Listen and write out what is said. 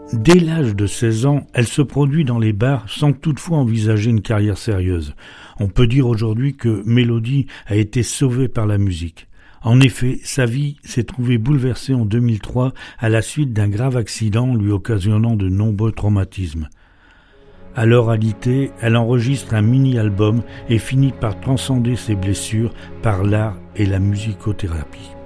Dès l'âge de 16 ans, elle se produit dans les bars sans toutefois envisager une carrière sérieuse. On peut dire aujourd'hui que Mélodie a été sauvée par la musique. En effet, sa vie s'est trouvée bouleversée en 2003 à la suite d'un grave accident lui occasionnant de nombreux traumatismes. À l'heure alitée, elle enregistre un mini-album et finit par transcender ses blessures par l'art et la musicothérapie.